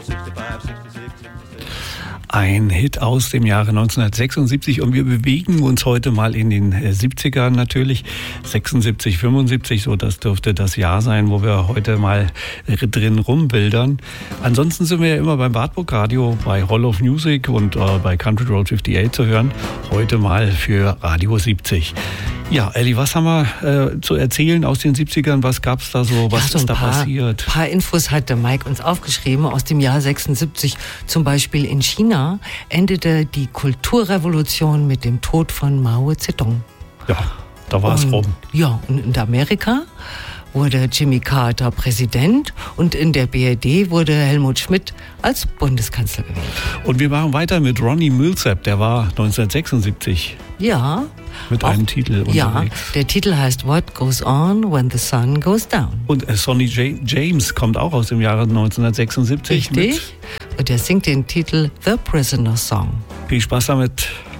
Ein Hit aus dem Jahre 1976 und wir bewegen uns heute mal in den 70ern natürlich. 76, 75, so das dürfte das Jahr sein, wo wir heute mal drin rumbildern. Ansonsten sind wir ja immer beim Wartburg Radio, bei Hall of Music und bei Country Road 58 zu hören. Heute mal für Radio 70. Ja, Elli, was haben wir zu erzählen aus den 70ern? Was gab es da so? Was ist da passiert? Ein paar Infos hat der Mike uns aufgeschrieben aus dem Jahr 76. Zum Beispiel in China endete die Kulturrevolution mit dem Tod von Mao Zedong. Ja, da war es rum. Ja, und in Amerika wurde Jimmy Carter Präsident und in der BRD wurde Helmut Schmidt als Bundeskanzler gewählt. Und wir machen weiter mit Ronnie Milsap, der war 1976. Ja. Mit einem Titel unterwegs. Ja, der Titel heißt What Goes On When the Sun Goes Down. Und Sonny James kommt auch aus dem Jahre 1976. Richtig. Und er singt den Titel The Prisoner Song. Viel Spaß damit.